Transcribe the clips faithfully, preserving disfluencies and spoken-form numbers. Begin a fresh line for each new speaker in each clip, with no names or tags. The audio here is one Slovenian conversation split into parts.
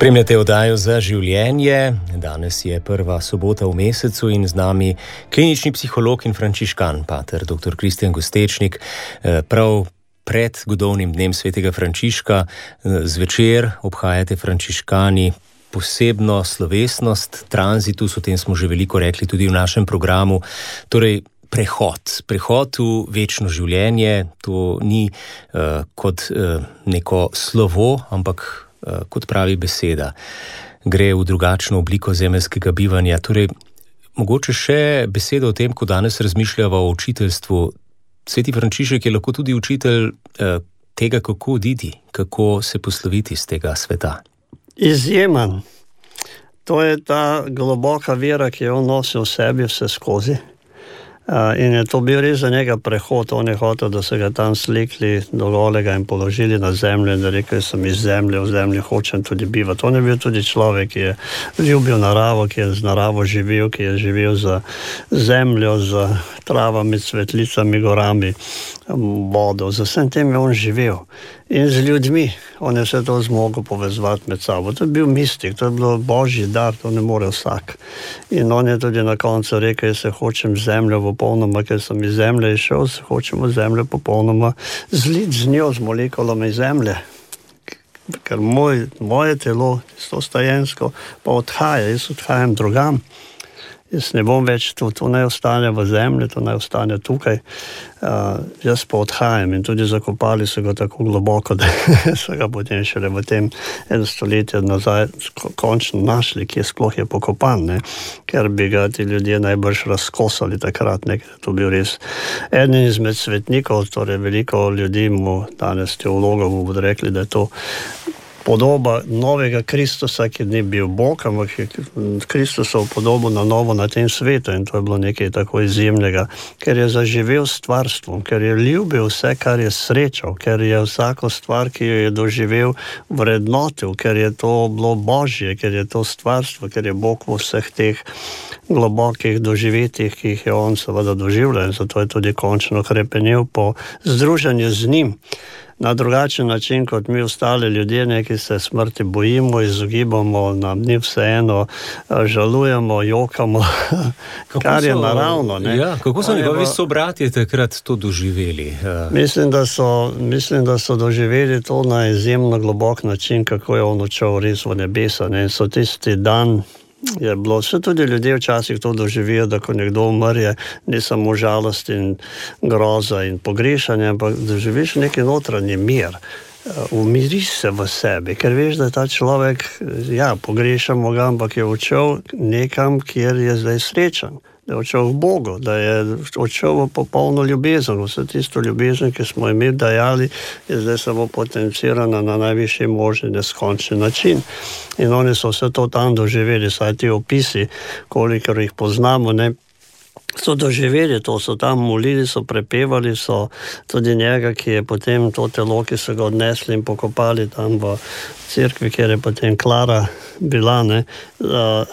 Spremljate oddajo Za življenje. Danes je prva sobota v mesecu in z nami klinični psiholog in frančiškan, pater doktor Kristjan Gostečnik. Prav pred godovnim dnem svetega Frančiška zvečer obhajate frančiškani posebno slovesnost, tranzitus, o tem smo že veliko rekli tudi v našem programu. Torej, prehod, prehod v večno življenje, to ni uh, kot uh, neko slovo, ampak uh, kot pravi beseda. Gre v drugačno obliko zemeljskega bivanja. Torej, mogoče še besedo o tem, ko danes razmišljava o učiteljstvu. Sveti Frančišek je lahko tudi učitelj uh, tega, kako oditi, kako se posloviti z tega sveta.
Izjemen. To je ta globoka vera, ki jo nosi v sebi vse skozi. Uh, in je to bil res za njega prehod. On je hotel, da se ga tam slikli do golega in položili na zemljo in da rekel, sem iz zemlje, v zemlji hočem tudi bivati. On je bil tudi človek, ki je ljubil naravo, ki je z naravo živel, ki je živel za zemljo, za travami, cvetlicami, gorami, vodo. Za vsem tem je on živel. In z ljudmi. On je vse to zmogel povezovati med sabo. To je bil mistik, to je bilo božji dar, to ne more vsak. In on je tudi na koncu rekel, jaz se hočem zemljo popolnoma, ker sem iz zemlje išel, se hočemo zemljo popolnoma zliti z njo, z molekulami zemlje. Ker moj, moje telo, to stajensko, pa odhaja, jaz odhajam drugam. Jaz ne bom več tu, to ne ostane v zemlji, to ne ostane tukaj. Uh, jaz pa odhajam in tudi zakopali so ga tako globoko, da so ga potem šele v tem eno stoletje nazaj končno našli, kje sploh je pokopan, ne? Ker bi ga ti ljudje najbrž razkosali takrat, ne? To bil res eden izmed svetnikov, torej veliko ljudi mu danes teologov mu bodo rekli, da je to podoba novega Kristusa, ki ni bil Bog, ampak je Kristusov podobo na novo na tem svetu in to je bilo nekaj tako izjemnega, ker je zaživel s stvarstvom, ker je ljubil vse, kar je srečal, ker je vsako stvar, ki jo je doživel, vrednotil, ker je to bilo Božje, ker je to stvarstvo, ker je Bog v vseh teh globokih doživetjih, ki jih je on seveda doživljal in zato je tudi končno hrepenel po združenju z njim. Na drugačen način, kot mi ostali ljudje, neki se smrti bojimo, izogibamo, nam ni vseeno, žalujemo, jokamo, kar je so, naravno. Ne?
Ja, kako so njegovi sobratje takrat to doživeli?
Mislim da, so, mislim, da so doživeli to na izjemno globok način, kako je on odšel res v nebesa. Ne? So tisti dan je bilo, vse tudi ljudje včasih to doživijo, da ko nekdo umrje, ni samo žalost in groza in pogrešanje, ampak doživiš neki notranji mir. Umiriš se v sebi, ker veš, da ta človek, ja, pogrešamo ga, ampak je odšel nekam, kjer je zdaj srečen. Da je odšel v Bogu, da je odšel v popolno ljubezen. Vse tisto ljubezen, ki smo imeli dajali, je zdaj samo potencirana na najvišji možni neskončni način. In oni so vse to tam doživeli, saj ti opisi, kolikor jih poznamo, ne, so doživeli to, so tam molili, so prepevali, so tudi njega, ki je potem to telo, ki so ga odnesli in pokopali tam v cerkvi, kjer je potem Klara bila, ne, uh,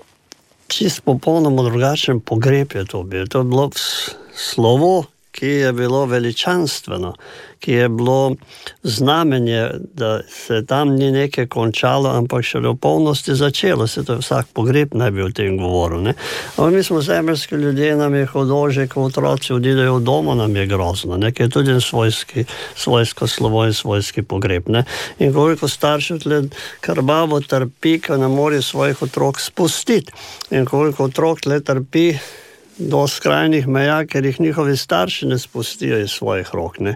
čist popolnoma drugačen pogreb je to bil. To je bilo slovo, ki je bilo veličanstveno, ki je bilo znamenje, da se tam ni nekaj končalo, ampak še v polnosti začelo. Se to je vsak pogreb naj bi o tem govoril. Ne? Ampak mi smo zemeljski ljudje, nam je hudo, že ko otroci odidejo v domu, nam je grozno. Ne? Ker je tudi svojski, svojsko slovo in svojski pogreb. Ne? In koliko staršev tle krvavo trpi, ko ne more svojih otrok spustiti. In koliko otrok tle trpi do skrajnih meja, ker jih njihovi starši ne spustijo iz svojih rok. Ne,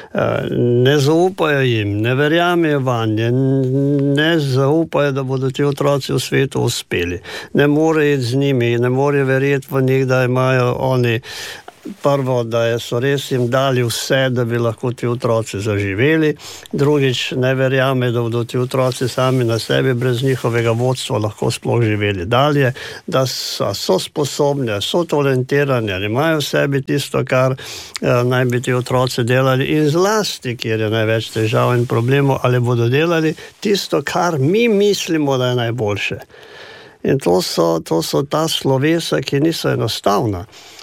ne zaupajo jim, ne verjamejo vanje, ne zaupajo, da bodo ti otroci v svetu uspeli. Ne morejo iti z njimi, ne morejo verjeti v njih, da imajo oni prvo, da so res jim dali vse, da bi lahko ti otroci zaživeli. Drugič, ne verjame, da bodo ti otroci sami na sebi brez njihovega vodstva lahko sploh živeli dalje, da so, so sposobni, so talentirani, imajo v sebi tisto, kar eh, naj bi ti otroci delali in zlasti, kjer je največ težav in problemov, ali bodo delali tisto, kar mi mislimo, da je najboljše. In to so, to so ta slovesa, ki niso enostavna.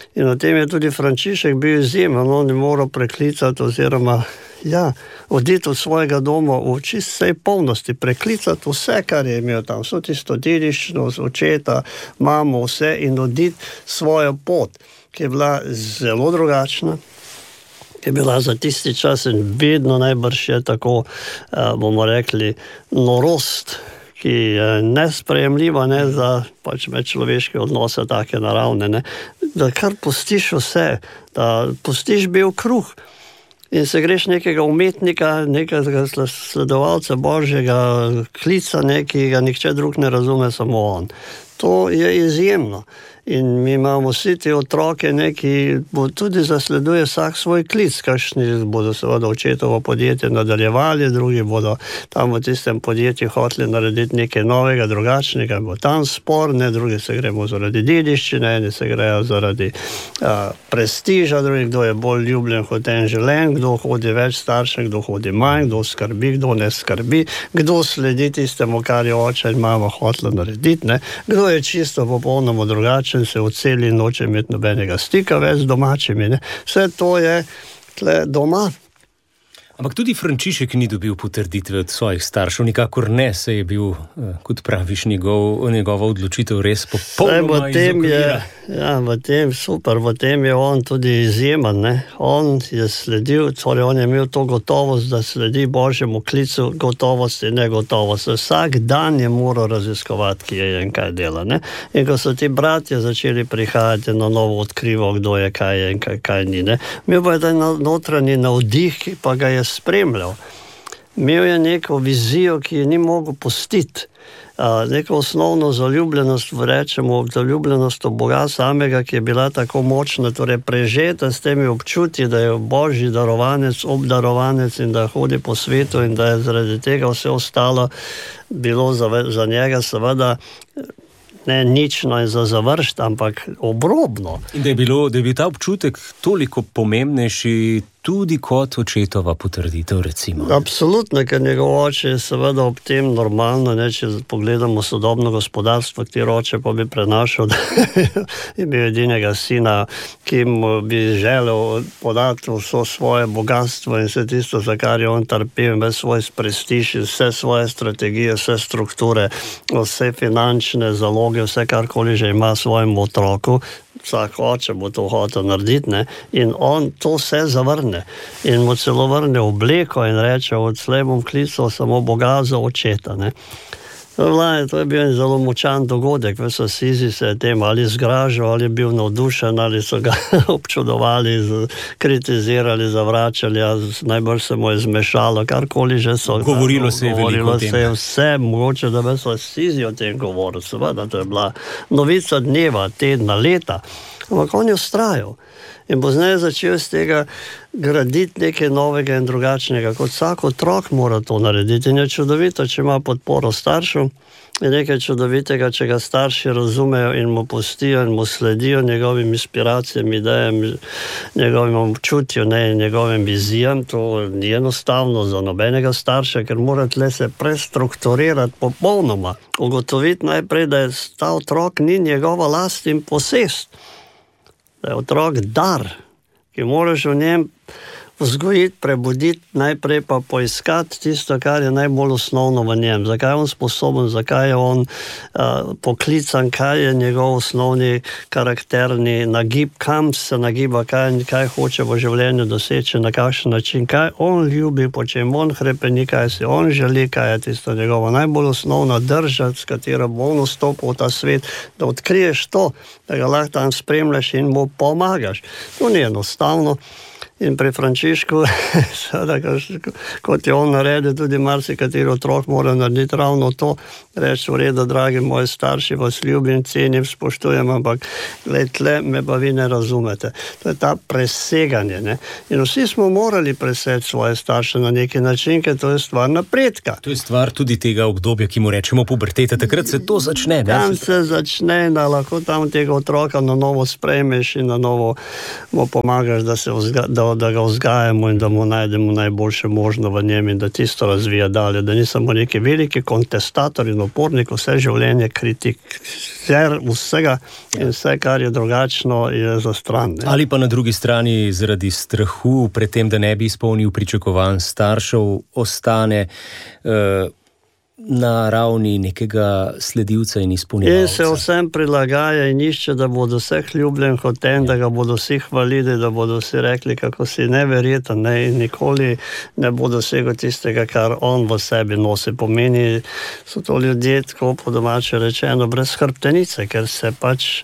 In o tem je tudi Frančišek bil izjemen, on je moral preklicati oziroma ja, oditi od svojega doma v čist vsej polnosti, preklicati vse, kar je imel tam, vso tisto dediščino, očeta, mamo, vse in oditi svojo pot, ki je bila zelo drugačna, ki je bila za tisti čas in vedno najbrž je tako, bomo rekli, norost, ki je nesprejemljiva, ne, za pač medčloveške odnose take naravne, ne, da kar pustiš vse, da pustiš bel kruh in se greš nekega umetnika, nekega sledovalca Božjega klica, nekega nihče drug ne razume, samo on. To je izjemno. In mi imamo vsi te otroke, ki tudi zasleduje vsak svoj klic, kakšni bodo seveda očetovo podjetje nadaljevali, drugi bodo tam v tistem podjetju hoteli narediti nekaj novega, drugačnega, bo tam spor, ne, drugi se gremo zaradi dediščine, eni se grejo zaradi a, prestiža, drugi, kdo je bolj ljubljen kot en želen, kdo hodi več staršem, kdo hodi manj, kdo skrbi, kdo ne skrbi, kdo sledi tistemu, kar je oče in mama hotela narediti, ne, kdo je čisto popolnoma drugačen, se odseli in noče imeti nobenega stika več z domačimi. Ne? Vse to je tle doma.
Ampak tudi Frančišek ni dobil potrditve od svojih staršev, nikakor ne, se je bil, kot praviš, njegov, njegova odločitev res popolnoma izokvira.
Ja, v tem super, v tem je on tudi izjemen, ne. On je sledil, torej on je imel to gotovost, da sledi Božjemu klicu, gotovost in negotovost. Vsak dan je moral raziskovati, ki je in kaj dela, ne. In ko so ti bratje začeli prihajati na novo odkrivo, kdo je, kaj je in kaj, kaj ni, ne. Imel pa je ta notranji navdih, ki pa ga je spremljal. Imel je neko vizijo, ki je ni mogel pustiti. Uh, neko osnovno zaljubljenost, rečemo, zaljubljenost v Boga samega, ki je bila tako močna, torej prežeta s temi občutji, da je Božji darovanec, obdarovanec in da hodi po svetu in da je zaradi tega vse ostalo bilo za, za njega seveda ne nično in za završt, ampak obrobno.
In da je, bilo, da je bil ta občutek toliko pomembnejši tudi kot očetova potrditev, recimo.
Absolutno, ker njegov oče je seveda ob tem normalno, ne, če pogledamo sodobno gospodarstvo, katero oče pa bi prenašal, da je bil edinega sina, ki mu bi želel podati vso svoje bogatstvo in vse tisto, za kar je on trpel, bez svoj prestiž, vse svoje strategije, vse strukture, vse finančne zaloge, vse karkoli že ima svojemu otroku. Vsak oče bo to hotel narediti, ne? In on to vse zavrne in mu celo vrne obleko in reče, odslej bom klical samo Boga za očeta, ne? To je bil zelo močan dogodek, v Asizi se je tem ali zgražal, ali je bil navdušen, ali so ga občudovali, kritizirali, zavračali, najbolj se mu je zmešalo, karkoli že so.
Govorilo se je veliko o tem.
Se je vse, mogoče, da bi so Asizi o tem govoril, seveda, to je bila novica dneva, tedna, leta, ampak on je vztrajal. In pozneje začel z tega graditi nekaj novega in drugačnega, kot vsak otrok mora to narediti. In je čudovito, če ima podporo staršev, je nekaj čudovitega, če ga starši razumejo in mu pustijo in mu sledijo njegovim inspiracijam, idejam, njegovim občutju, ne, njegovim vizijam. To ni enostavno za nobenega starša, ker mora tle se prestrukturirati popolnoma. Ugotoviti najprej, da je ta otrok ni njegova last in posest. Da je otrok dar, ki moraš v njem vzgojiti, prebuditi, najprej pa poiskati tisto, kar je najbolj osnovno v njem. Zakaj je on sposoben, zakaj je on uh, poklican, kaj je njegov osnovni karakterni nagib, kam se nagiba, kaj, kaj hoče v življenju doseči, na kakšen način, kaj on ljubi, po čem on hrepeni, kaj si on želi, kaj je tisto njegovo najbolj osnovna drža, s katero bo on vstopil v ta svet, da odkriješ to, da ga lahko tam spremljaš in mu pomagaš. To ni enostavno. In pri Frančišku, kot je on naredil, tudi marsikateri otrok mora narediti ravno to, reči, v redu, dragi moji starši, vas ljubim, cenim, spoštujem, ampak gled, tle me pa vi ne razumete. To je ta preseganje, ne? In vsi smo morali preseči svoje starše na neki način, ker to je stvar napredka.
To je stvar tudi tega obdobja, ki mu rečemo puberteta, takrat se to začne.
Tam se začne, da lahko tam tega otroka na novo sprejmeš in na novo mu pomagaš, da se vzga, da da ga vzgajamo in da mu najdemo najboljše možno v njem in da tisto razvija dalje, da ni samo neki veliki kontestator in opornik, vse življenje kritik, vsega in vse, kar je drugačno, je za stran. Ne?
Ali pa na drugi strani zaradi strahu pred tem, da ne bi izpolnil pričakovanj staršev, ostane uh, na ravni nekega sledilca in izpolnjevalca.
In se vsem prilagaja in išče, da bodo vse ljubljen hoten, da ga bodo vsi hvalili, da bodo vsi rekli, kako si neverjeten, ne, in nikoli ne bodo dosegel tistega, kar on v sebi nosi. Pomeni, so to ljudje, tako po domače rečeno, brez hrbtenice, ker se pač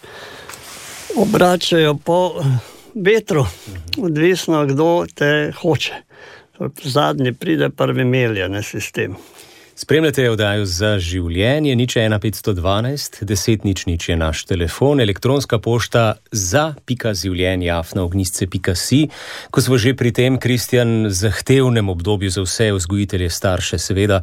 obračajo po vetru, odvisno, kdo te hoče. Zadnji pride, prvi melje, ne sistem.
Spremljate oddajo Za življenje, nič ena petsto dvanajst, deset nič nič je naš telefon, elektronska pošta za pika življenje afna ognjišče pika si. Ko smo že pri tem, Kristjan, zahtevnem obdobju za vse vzgojitelje, starše, seveda,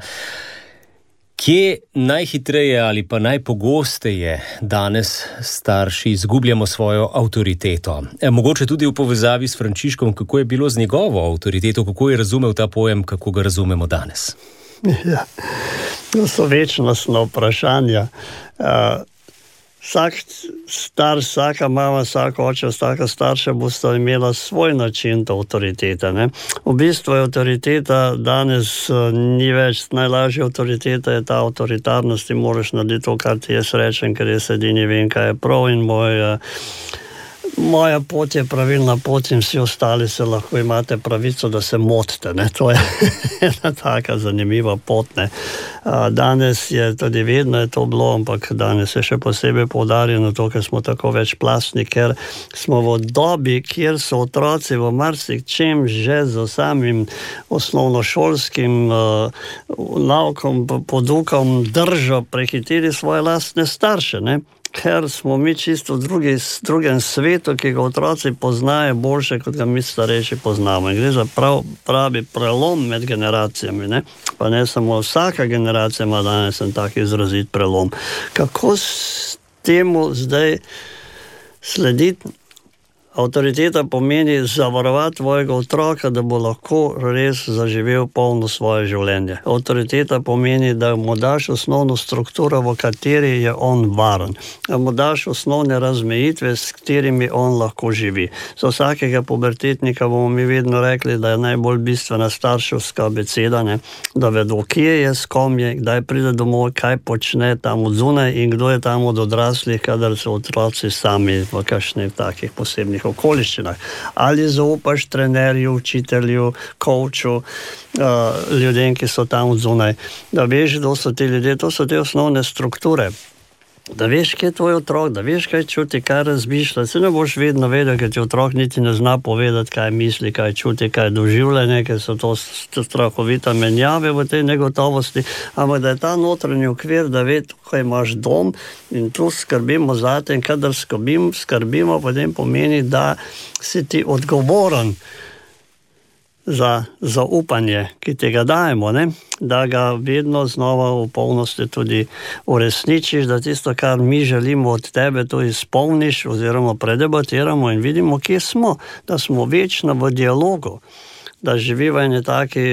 kje najhitreje ali pa najpogosteje danes starši izgubljamo svojo avtoriteto? E, mogoče tudi v povezavi s Frančiškom, kako je bilo z njegovo avtoriteto, kako je razumel ta pojem, kako ga razumemo danes?
Ja, to so večnostna vprašanja. Uh, vsak star, vsaka mama, vsak oče, vsaka starša bosta imela svoj način avtoritete. Ne? V bistvu je avtoriteta danes uh, ni več najlažja avtoriteta, je ta avtoritarnost in moraš narediti to, kar ti jaz rečem, ker jaz edini vem, kaj je prav in moj... Uh, Moja pot je pravilna pot in vsi ostali se lahko imate pravico, da se motite. Ne? To je ena taka zanimiva pot. Ne? Danes je tudi vedno je to bilo, ampak danes je še posebej poudarjeno to, ker smo tako večplastni, ker smo v dobi, kjer so otroci v marsikčem že z samim osnovnošolskim uh, naukom, podukom držo prehiteli svoje lastne starše. Ne? Ker smo mi čisto v drugi, drugem svetu, ki ga otroci poznajo boljše, kot ga mi starejši poznamo. In gre za prav, pravi prelom med generacijami. Ne? Pa ne samo vsaka generacija ima danes en tak izrazit prelom. Kako s temu zdaj slediti? Avtoriteta pomeni zavarovati tvojega otroka, da bo lahko res zaživel polno svoje življenje. Avtoriteta pomeni, da mu daš osnovno strukturo, v kateri je on varen. Da mu daš osnovne razmejitve, s katerimi on lahko živi. Za vsakega pubertetnika bomo mi vedno rekli, da je najbolj bistvena starševska abeceda, ne? Da vedo, kje je, s kom je, kdaj pride domov, kaj počne tam od zunaj in kdo je tam od odraslih, kadar so otroci sami v kakšnih takih posebnih okoliščinah. Ali zaupaš trenerju, učitelju, coachu, uh, ljudem, ki so tam zunaj. Da veš, kdo so ti ljudje, to so te osnovne strukture. Da veš, kje je tvoj otrok, da veš, kaj čuti, kaj razmišlja. Se ne boš vedno vedel, ker ti otrok niti ne zna povedati, kaj misli, kaj čuti, kaj doživlja, ker so to strahovita menjave v tej negotovosti. Ampak da je ta notranji okvir, da ve, tukaj imaš dom in tu skrbimo za te in kadar skrbim, skrbimo, potem pomeni, da si ti odgovoren za zaupanje, ki ti ga dajemo, ne? Da ga vedno znova v polnosti tudi uresničiš, da tisto, kar mi želimo od tebe, to izpolniš oziroma predebatiramo in vidimo, kje smo, da smo večno v dialogu, da živiva ene taki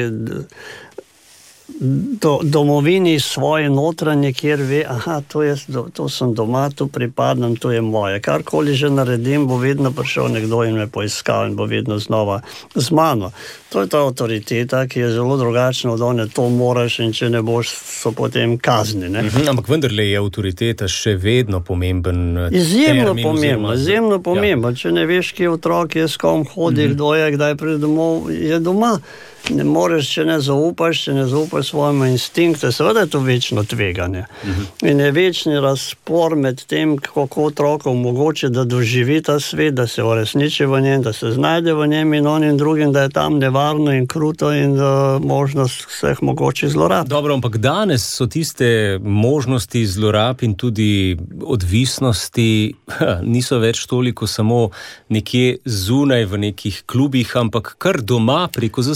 do, domovini svoje notranje, kjer ve, aha, to, je, to sem doma, tu pripadam, to je moje. Karkoli že naredim, bo vedno prišel nekdo in me poiskal in bo vedno znova z mano. To je ta avtoriteta, ki je zelo drugačna od one, to moraš in če ne boš, so potem kazni. Ne?
Mhm, ampak vendarle je avtoriteta še vedno pomemben.
Izjemno pomembno, izjemno pomembno. Ja. Če ne veš, kje otrok je, s kom hodi, mhm. kdo je, kdaj pride domov, je doma. Ne moreš, če ne zaupaš, če ne zaupaš svojemu instinktu, seveda je to večno tveganje. Uh-huh. In je večni razpor med tem, kako otrokom omogoče, da doživi ta svet, da se uresniči v njem, da se znajde v njem in onim drugim, da je tam nevarno in kruto in da možnost vseh mogočih zlorab.
Dobro, ampak danes so tiste možnosti zlorab in tudi odvisnosti ha, niso več toliko samo nekje zunaj v nekih klubih, ampak kar doma preko zaslona.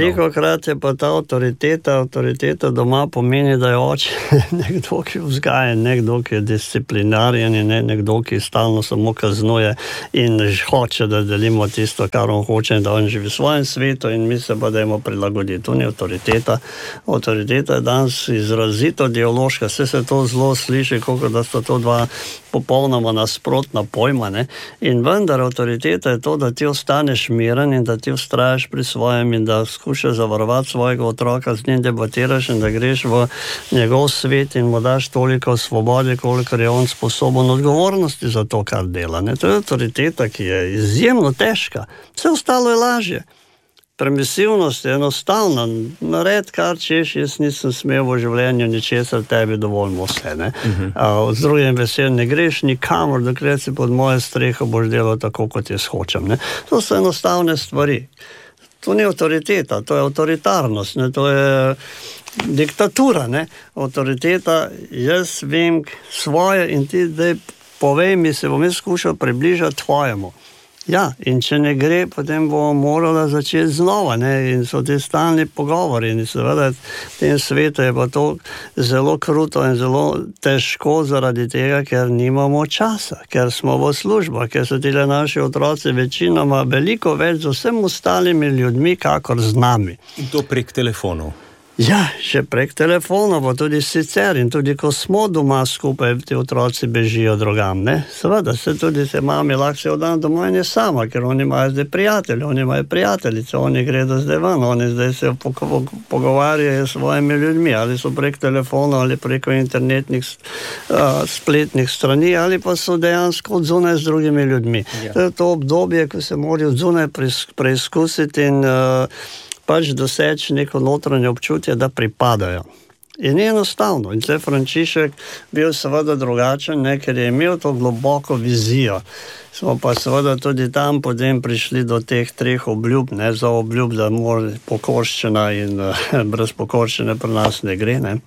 Veliko krat je pa ta avtoriteta, avtoriteta doma pomeni, da je oče nekdo, ki vzgaja, nekdo, ki je disciplinarjen in ne nekdo, ki stalno samo kaznuje in hoče, da delimo tisto, kar on hoče, da on živi v svojem svetu in mi se pa dajmo prilagoditi. To ni avtoriteta. Avtoriteta je danes izrazito dialoška. Vse se to zelo sliši, koliko da sta to dva popolnoma nasprotna pojma, ne? In vendar avtoriteta je to, da ti ostaneš miren in da ti ustrajaš pri svojem in da skušaš zavarovati svojega otroka, z njim debatiraš in da greš v njegov svet in mu daš toliko svobode, kolikor je on sposoben odgovornosti za to, kar dela. Ne? To je avtoriteta, ki je izjemno težka. Vse ostalo je lažje. Permisivnost je enostavna. Nared, kar češ, jaz nisem smel v življenju ničesar, tebi dovoljmo vse. Ne? Uh-huh. A, z drugim besedem, ne greš nikamor, dokler si pod moje streho boš delal tako, kot jaz hočem. Ne? To so enostavne stvari. To ni avtoriteta, to je avtoritarnost, ne? To je diktatura. Ne? Avtoriteta, jaz vem svoje in ti zdaj povej mi, se bom jaz skušal približati tvojemu. Ja, in če ne gre, potem bomo morali začeti znova, ne, in so ti stalni pogovori in seveda v tem svetu je pa to zelo kruto in zelo težko zaradi tega, ker nimamo časa, ker smo v službah, ker so tile naši otroci večinoma veliko več z vsem ostalimi ljudmi, kakor z nami.
In to prek telefonov.
Ja, še prek telefona, pa tudi sicer in tudi ko smo doma skupaj, ti otroci bežijo drugam, ne? Seveda, se tudi se mami lahko se odan doma in je sama, ker oni imajo zdaj prijatelje, oni imajo prijateljice, oni gredo zdaj ven, oni zdaj se pogovarjajo s svojimi ljudmi, ali so prek telefona, ali preko internetnih uh, spletnih strani, ali pa so dejansko odzunaj z drugimi ljudmi. Ja. To je to obdobje, ko se morajo odzunaj preizkusiti in uh, pač doseči neko notranje občutje, da pripadajo. In je enostavno. In tle Frančišek bil seveda drugačen, ne, ker je imel to globoko vizijo. Smo pa seveda tudi tam potem prišli do teh treh obljub, ne, za obljub, da mora pokorščina in uh, brez pokorščine pri nas ne gre, ne.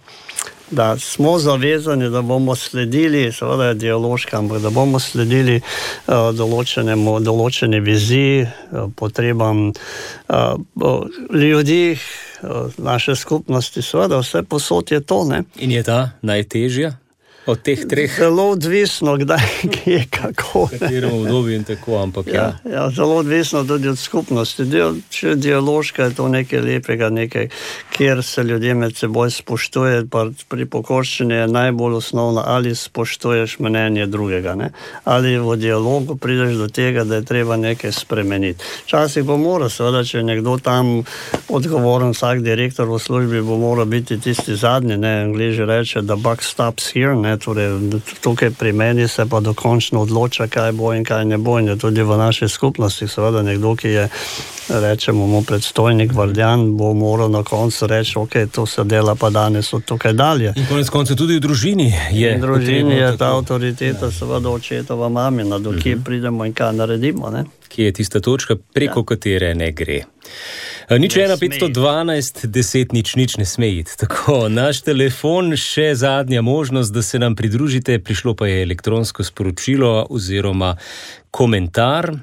Da smo zavezani, da bomo sledili, seveda je dialoška, ampak da bomo sledili uh, določenemu, določene viziji, uh, potrebam uh, ljudi, uh, naše skupnosti, seveda vse posod je to, ne.
In je ta najtežja od teh treh?
Zelo odvisno, kdaj, kje, kako.
V katerem obdobju in tako, ampak ja.
Ja, ja, zelo odvisno tudi od skupnosti. Del, če dialoška je to nekaj lepega, nekaj, kjer se ljudje med seboj spoštuje, pa pri pokorščini je najbolj osnovno, ali spoštuješ mnenje drugega, ne? Ali v dialogu prideš do tega, da je treba nekaj spremeniti. Včasih bo moral, seveda, če je nekdo tam odgovoren, vsak direktor v službi bo moral biti tisti zadnji, ne, Angliji reče, da buck stops here, ne, torej tukaj pri meni se pa dokončno odloča, kaj bo in kaj ne bo, in je tudi v naši skupnosti, seveda nekdo, ki je, rečemo mu predstojnik, vardjan, bo moral na koncu reči, ok, to se dela pa danes od tukaj dalje.
In konec konca tudi v družini je.
In v družini je ta avtoriteta, seveda očetova mamina, do kje uh-huh. pridemo in kaj naredimo, ne?
Kje je tista točka, preko ja. katere ne gre. Nič ena, petsto dvanajst, deset, nič, nič ne smejiti. Tako, naš telefon, še zadnja možnost, da se nam pridružite, prišlo pa je elektronsko sporočilo oziroma komentar.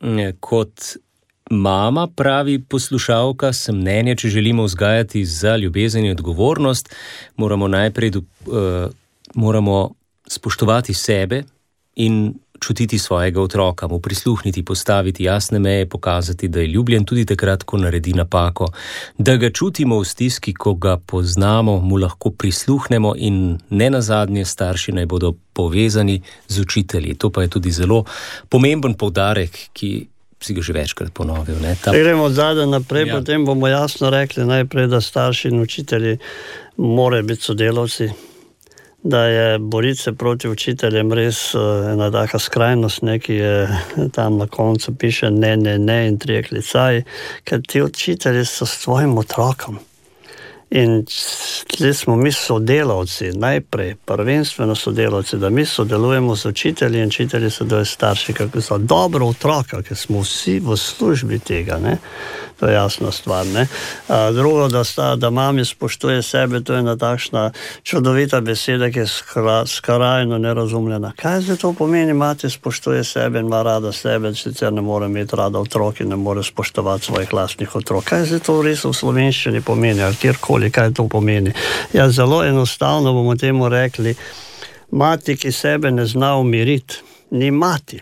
Kot mama, pravi poslušalka, sem mnenja, če želimo vzgajati za ljubezen in odgovornost, moramo najprej uh, moramo spoštovati sebe in čutiti svojega otroka, mu prisluhniti, postaviti jasne meje, pokazati, da je ljubljen tudi takrat, ko naredi napako, da ga čutimo v stiski, ko ga poznamo, mu lahko prisluhnemo in ne nazadnje starši naj bodo povezani z učitelji. To pa je tudi zelo pomemben poudarek, ki si ga že večkrat ponovil. Ne? Ta...
Gremo od zadaj naprej, ja. Potem bomo jasno rekli najprej, da starši in učitelji morajo biti sodelavci, da je boriti se proti učiteljem res ena taka skrajnost, ne, ki je tam na koncu piše ne, ne, ne in trije klicaji, ker ti učitelji so s tvojim otrokom. In tle smo mi sodelavci, najprej, prvenstveno sodelavci, da mi sodelujemo z učitelji in učitelji sodelujejo starši, kako so dobro otroka, ker smo vsi v službi tega, ne? To je jasna stvar, ne? A, drugo, da, sta, da mami spoštuje sebe, to je ena takšna čudovita beseda, ki je skra, skrajno nerazumljena. Kaj zdaj to pomeni, mati spoštuje sebe in ima rada sebe, sicer ne more imeti rada otrok in ne more spoštovati svojih lastnih otrok. Kaj zdaj to res v slovenščini pomeni, ali kjerkoli, kaj to pomeni? Ja, zelo enostavno bomo temu rekli, mati, ki sebe ne zna umiriti, ni mati.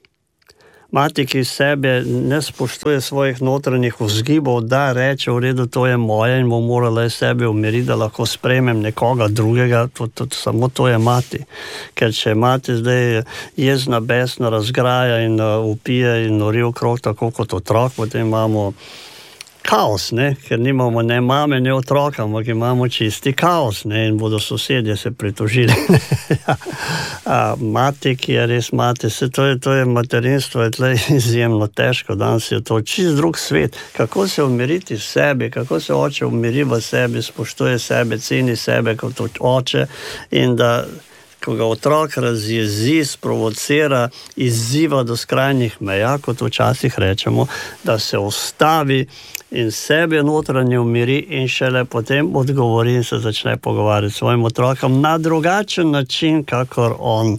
Mati, ki sebe ne spoštuje svojih notranjih vzgibov, da reče, v redu, to je moje in bo morala sebe umiriti, da lahko sprejmem nekoga drugega, to, to, samo to je mati. Ker če mati zdaj jezna, besna, razgraja in uh, upije in nori okrog tako kot otrok, potem imamo kaos, ne? Ker nimamo ne mame, ne otroka, ampak imamo čisti kaos, ne? In bodo sosedje se pritožili. Ja. A, mati, ki je res mati, se to je, to je materinstvo, je tle izjemno težko, danes je to čist drug svet. Kako se umiriti v sebi, kako se oče umiri v sebi, spoštuje sebe, ceni sebe kot oče in da ko ga otrok razjezi, sprovocira, izziva do skrajnih meja, kot včasih rečemo, da se ustavi in sebe notranje umiri in šele potem odgovori in se začne pogovarjati s svojim otrokom na drugačen način, kakor on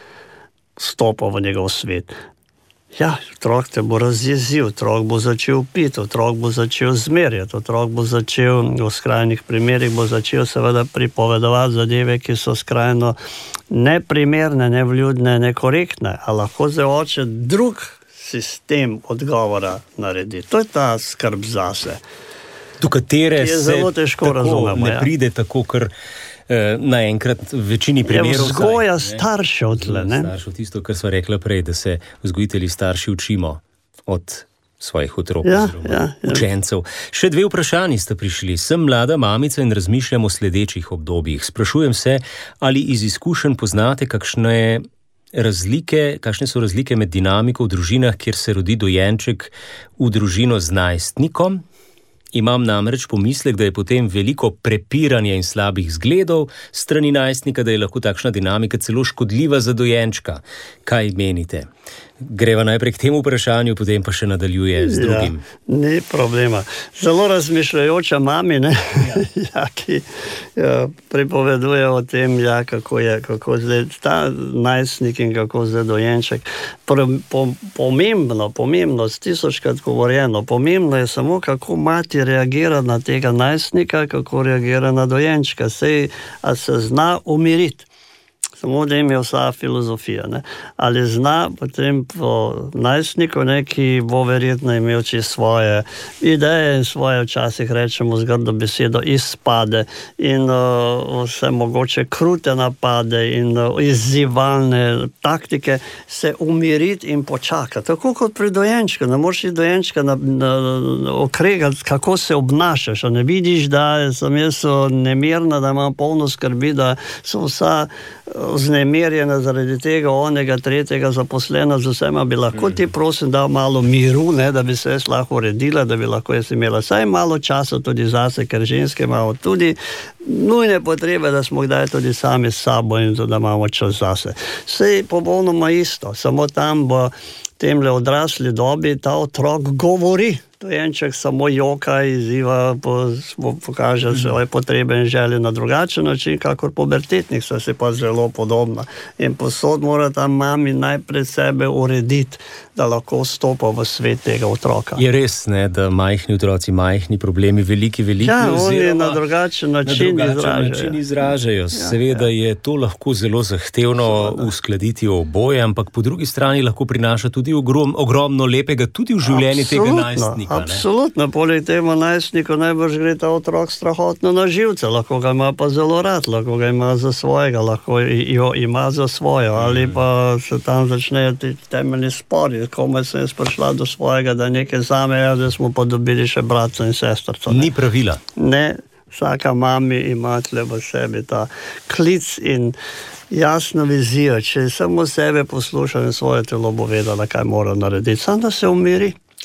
stopa v njegov svet. Ja, otrok te bo razjezil, otrok bo začel piti, otrok bo začel zmerjati, otrok bo začel, v skrajnih primerih bo začel seveda pripovedovati zadeve, ki so skrajno neprimerne, nevljudne, nekorektne, a lahko zdaj oče drug sistem odgovora naredi. To je ta skrb zase.
Do katere
je
se
zelo težko razumemo,
ne
ja.
pride tako, ker naenkrat v večini primerov
je vzgoja staršev tle, ne?
Staršev, tisto, kar sva rekla prej, da se vzgojitelji starši učimo od svojih otrok,
ja,
oziroma
ja, ja.
učencev. Še dve vprašanji sta prišli. Sem mlada mamica in razmišljam o sledečih obdobjih. Sprašujem se, ali iz izkušenj poznate kakšne razlike, kakšne so razlike med dinamiko v družinah, kjer se rodi dojenček v družino z najstnikom. Imam namreč pomislek, da je potem veliko prepiranja in slabih zgledov strani najstnika, da je lahko takšna dinamika celo škodljiva za dojenčka. Kaj menite? Greva najprej k temu vprašanju, potem pa še nadaljuje z drugim.
Ja, ni problema. Zelo razmišljajoča mami, ne? Ja. Ja, ki ja, pripoveduje o tem, ja, kako je, kako zdaj ta najstnik in kako zdaj dojenček. Pro, po, pomembno, pomembno, tisočkrat govorjeno, pomembno je samo, kako mati reagira na tega najstnika, kako reagira na dojenčka. Sej, a se zna umiriti. Samo da jim je vsa filozofija, ne? Ali zna potem po najstniku, ne, ki bo verjetno imel čisto svoje ideje in svoje, včasih rečemo zgrdo besedo, izpade in uh, vse mogoče krute napade in uh, izzivalne taktike, se umiriti in počakati. Tako kot pri dojenčku, ne moreš ti dojenčka na, na, na, okregati, kako se obnašaš, a ne vidiš, da sem jaz nemirna, da imam polno skrbi, da so vsa vznemirjena zaradi tega, onega, tretjega zaposlena z vsema, bi lahko ti prosim dal malo miru, ne, da bi se jaz lahko uredila, da bi lahko jaz imela saj malo časa tudi zase, ker ženske imamo tudi nujne potrebe, da smo kdaj tudi sami s sabo in da imamo čas zase. Saj popolnoma isto, samo tam v temle odrasli dobi ta otrok govori. Dojenček samo joka, izziva, po, pokaže svoje potrebe in želje na drugačen način, kakor pubertetnik, so se pa zelo podobna. In posod mora ta mami najprej sebe urediti, da lahko vstopa v svet tega otroka.
Je res, ne, da majhni otroci, majhni problemi, veliki, veliki,
ja,
oziroma
oni na drugačen način
na drugačen
izražajo.
način izražajo. Ja, seveda
ja.
je to lahko zelo zahtevno Seveda. uskladiti oboje, ampak po drugi strani lahko prinaša tudi ogrom, ogromno lepega tudi v življenju tega najstnika.
Absolutno, poleg temu najstniku najbrž gre ta otrok strahotno na živce, lahko ga ima pa zelo rad, lahko ga ima za svojega, lahko jo ima za svojo, ali pa se tam začnejo ti temeljni spori, komaj sem jaz prišla do svojega, da nekaj zamejo, da smo pa dobili še bratca in sestrca.
Ni pravila.
Ne, vsaka mami ima tle v sebi ta klic in jasno vizijo, če samo sebe posluša in svoje telo bo vedela, kaj mora narediti, samo da se umiri.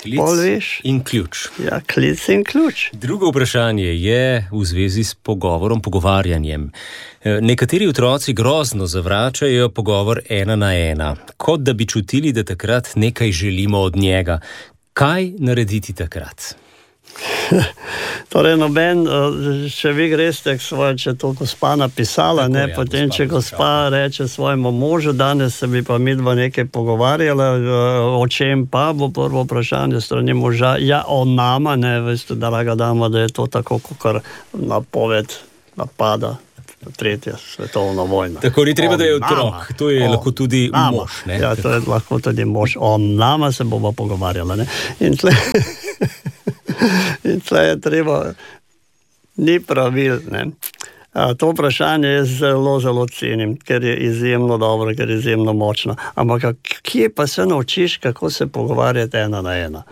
Klic in ključ.
Ja, klic in ključ.
Drugo vprašanje je v zvezi s pogovorom, pogovarjanjem. Nekateri otroci grozno zavračajo pogovor ena na ena, kot da bi čutili, da takrat nekaj želimo od njega. Kaj narediti takrat?
Torej, noben, če vi greste k svoje, če to gospa napisala, tako, ne, ja, potem, gospa, če gospa reče svojemu možu, danes se bi pa midva nekaj pogovarjala, o čem pa bo prvo vprašanje strani moža, ja, o nama, ne, veste, draga dama, da je to tako, kot napoved napada tretja svetovna vojna.
Tako ni treba, o da je otrok, nama, to je lahko tudi nama. Mož, ne?
Ja, to je lahko tudi mož, o nama se bomo pogovarjala, ne, in tle... In tle je treba, ni pravil, ne. A, to vprašanje je zelo, zelo cenim, ker je izjemno dobro, ker je izjemno močno. Ampak kje pa se naučiš, kako se pogovarjati ena na ena?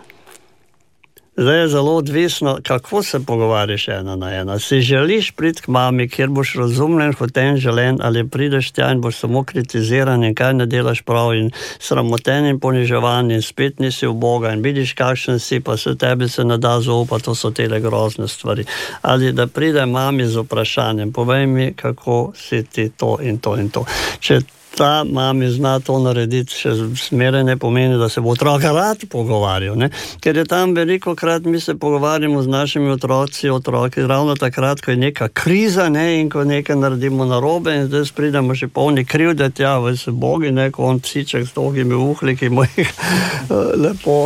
Zdaj je zelo odvisno, kako se pogovarjaš ena na ena. Si želiš priti k mami, kjer boš razumljen, hoten, želen, ali prideš tja in boš samo kritiziran in kaj ne delaš prav in sramoten in poniževan in spet nisi v Boga in vidiš, kakšen si, pa se tebi se ne da zaupati, to so tele grozne stvari. Ali da pride mami z vprašanjem, povej mi, kako si ti to in to in to. Če ta mami zna to narediti, še zmeraj ne pomeni, da se bo otrok rad pogovarjal, ne? Ker je tam veliko krat, mi se pogovarjamo z našimi otroci, otroki, ravno takrat, ko je neka kriza, ne, in ko nekaj naredimo narobe in zdaj pridemo še polni krivde tja, v se bogi, ne, ko on psiček s dolgimi uhli, ki mu jih lepo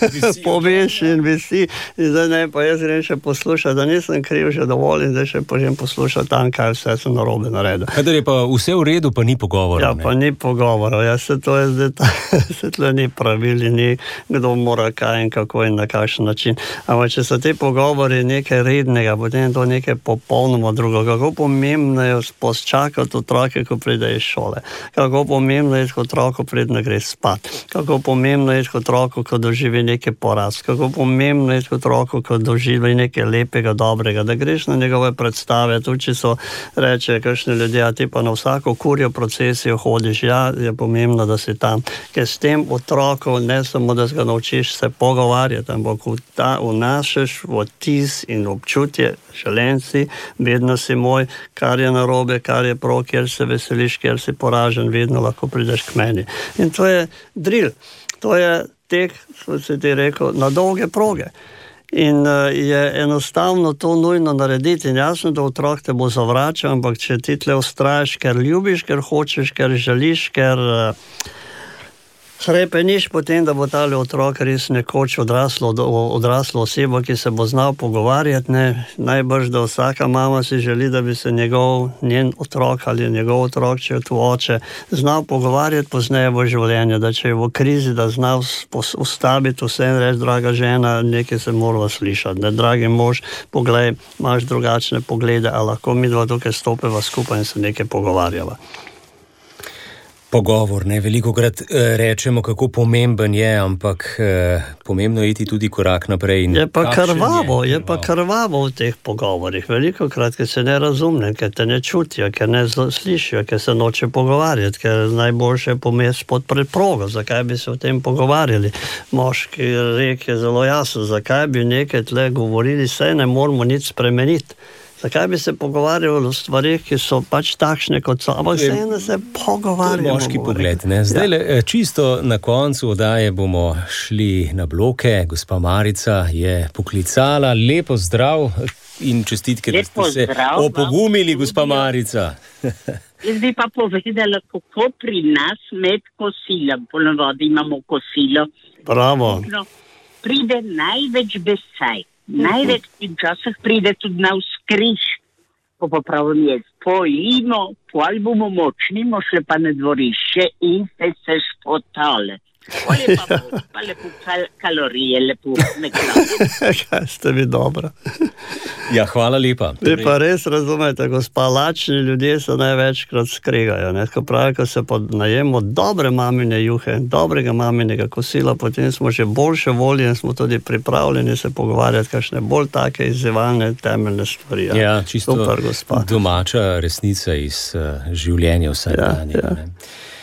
poveši in visi, in zdaj ne, pa jaz grem še poslušati, da nisem kriv že dovolj in zdaj še požem poslušati tam, kaj vse sem narobe naredil.
Kadar je pa vse v redu, pa ni pogovora.
Ja, pa ni pogovora, ja, se to je zdaj, ta, se tle ni pravili, ni kdo mora kaj in kako in na kakšen način. Ampak če so te pogovori nekaj rednega, potem je to nekaj popolnoma drugo. Kako pomembno je posčakati otroke, ko pride iz šole. Kako pomembno je otroku, ko pride gre spat. Kako pomembno je otroku, ko doživi nekaj poraz. Kako pomembno je otroku, ko doživi nekaj lepega, dobrega. Da greš na njegove predstave, tudi če so reče, kakšne ljudje, a ti pa na vsako kurjo procesijo hodiš, ja, je pomembno, da si tam. Ker s tem otrokom ne samo, da ga naučiš se pogovarjati, ampak vnašaš vtis in občutje, želen si, vedno si moj, kar je narobe, kar je prav, kjer se veseliš, kjer si poražen, vedno lahko prideš k meni. In to je drill. To je tek, kot si ti rekel, na dolge proge. In uh, je enostavno to nujno narediti in jasno, da otrok te bo zavračal, ampak če ti tle ustrajaš, ker ljubiš, ker hočeš, ker želiš, ker uh, hrepeniš potem, da bo tale otrok res nekoč odraslo, odraslo osebo, ki se bo znal pogovarjati, ne, najbrž, da vsaka mama si želi, da bi se njegov, njen otrok ali njegov otrok, če je tu oče, znal pogovarjati pozneje v življenju, da če je v krizi, da zna ustaviti vse in reči, draga žena, nekaj se morala slišati, ne, dragi mož, poglej, imaš drugačne poglede, a lahko mi dva tukaj stopeva skupaj in se nekaj pogovarjava.
Pogovor, ne, veliko krat eh, rečemo, kako pomemben je, ampak eh, pomembno je iti tudi korak naprej. In
je pa krvavo, je, je pa krvavo v teh pogovorih. Veliko krat, ker se ne razumne, ker te ne čutijo, ker ne slišijo, ker se noče pogovarjati, ker najboljše je pomesti pod preprogo. Zakaj bi se o tem pogovarjali? Moški rek je zelo jasno, zakaj bi nekaj tle govorili, saj ne moramo nič spremeniti. Zakaj bi se pogovarjali o stvarih, ki so pač takšne, kot so, ampak vseeno se pogovarjamo.
To je moški pogled, ne? Zdaj, ja. Čisto na koncu oddaje bomo šli na bloke. Gospa Marica je poklicala. Lepo zdrav in čestitke, da ste se opogumili, gospa Marica.
Jaz bi pa povedala, kako pri nas med kosilom, ponovadi imamo kosilo.
Bravo.
Pride največ besaj. Največ in časih pride tudi na vzkriž, ko pa pravim jaz, pojimo, pol bomo močni, mošle pa na dvorišče in se se špotale. Pole pa bo, pa lepo kal kalorije, lepo nekaj.
Kaj ste vi dobro.
Ja, hvala lepa.
Vi pa res razumete, gospa, lačni ljudje se največkrat skregajo, ne? Ko pravi, ko se najemo dobre mamine juhe, dobrega maminega kosila, potem smo že boljše volje in smo tudi pripravljeni se pogovarjati, kakšne bolj take izzivalne temeljne stvari. Ja,
ja, čisto
super, gospa.
Domača resnica iz uh, življenja vsaj
ja,
danja.
Ja.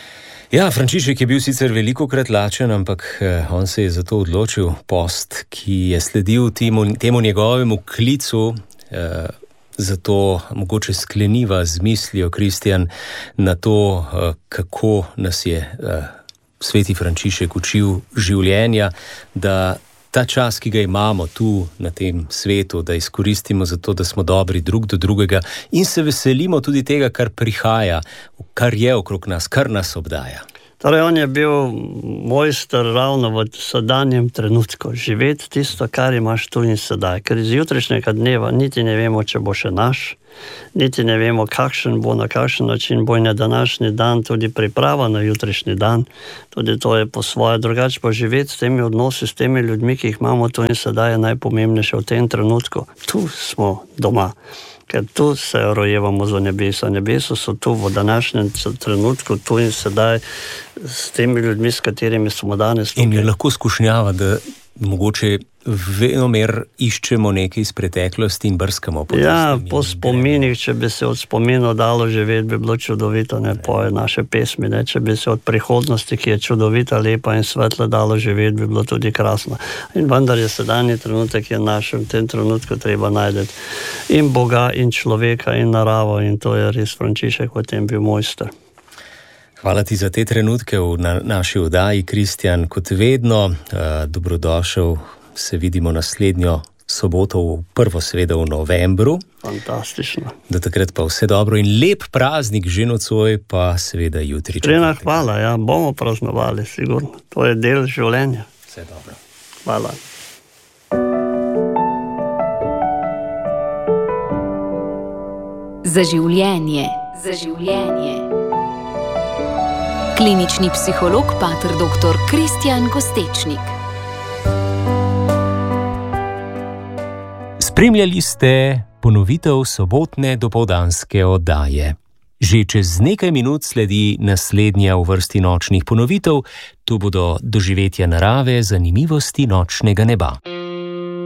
Ja, Frančišek je bil sicer velikokrat lačen, ampak on se je zato odločil post, ki je sledil temu, temu njegovemu klicu, eh, zato mogoče skleniva z mislijo, Kristjan, na to, eh, kako nas je eh, sveti Frančišek učil življenja, da ta čas, ki ga imamo tu na tem svetu, da izkoristimo za to, da smo dobri drug do drugega in se veselimo tudi tega, kar prihaja, kar je okrog nas, kar nas obdaja.
Torej, on je bil mojster ravno v sedanjem trenutku, živeti tisto, kar imaš tu in sedaj, ker iz jutrišnjega dneva niti ne vemo, če bo še naš, niti ne vemo, kakšen bo, na kakšen način bo na današnji dan tudi priprava na jutrišnji dan, tudi to je po svoje, drugače pa živeti s temi odnosi, s temi ljudmi, ki jih imamo tu in sedaj, je najpomembnejše v tem trenutku. Tu smo doma. Ker tu se rojevamo za nebesa. Nebesa so tu v današnjem trenutku, tu in sedaj s temi ljudmi, s katerimi smo danes tukaj.
In je lahko skušnjava, da mogoče venomer iščemo nekaj iz preteklosti in brskamo po
Ja, po spominih, če bi se od spominov dalo živeti, bi bilo čudovito, ne, po naše pesmi, ne, če bi se od prihodnosti, ki je čudovita, lepa in svetla, dalo živeti, bi bilo tudi krasno. In vendar je sedanji trenutek, je naš, v tem trenutku treba najdeti in Boga, in človeka, in naravo, in to je res Frančišek v tem bil mojster.
Hvala ti za te trenutke v na, naši oddaji, Kristjan. Kot vedno, eh, dobrodošel, se vidimo naslednjo soboto, v prvo seveda v novembru.
Fantastično.
Do takrat pa vse dobro in lep praznik že nocoj, pa seveda jutri.
Trena hvala, ja, bomo praznovali, sigurno. To je del življenja.
Vse dobro.
Hvala.
Za življenje. Za življenje. Klinični psiholog pater doktor Kristjan Gostečnik.
Spremljali ste ponovitev sobotne dopoldanske oddaje. Že čez nekaj minut sledi naslednja v vrsti nočnih ponovitev, tu bodo doživetja narave, zanimivosti nočnega neba.